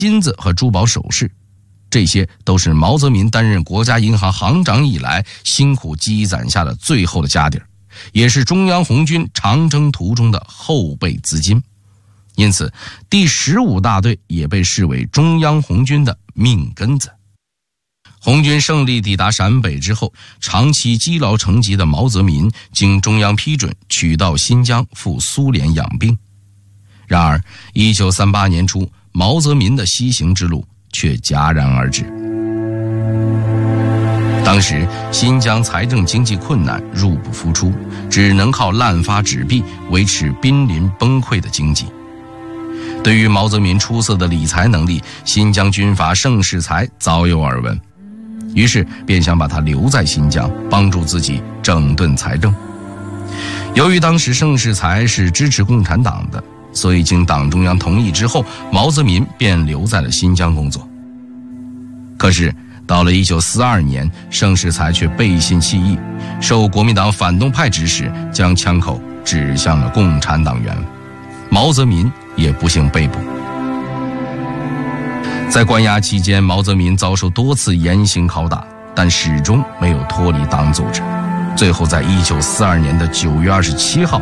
金子和珠宝首饰，这些都是毛泽民担任国家银行行长以来辛苦积攒下的最后的家底儿，也是中央红军长征途中的后备资金。因此第15大队也被视为中央红军的命根子。红军胜利抵达陕北之后，长期积劳成疾的毛泽民经中央批准取到新疆赴苏联养病。然而1938年初，毛泽民的西行之路却戛然而止。当时新疆财政经济困难，入不敷出，只能靠滥发纸币维持濒临崩溃的经济。对于毛泽民出色的理财能力，新疆军阀盛世才早有耳闻，于是便想把他留在新疆，帮助自己整顿财政。由于当时盛世才是支持共产党的，所以经党中央同意之后，毛泽民便留在了新疆工作。可是到了1942年，盛世才却背信弃义，受国民党反动派指使，将枪口指向了共产党员。毛泽民也不幸被捕。在关押期间，毛泽民遭受多次严刑拷打，但始终没有脱离党组织。最后在1942年的9月27号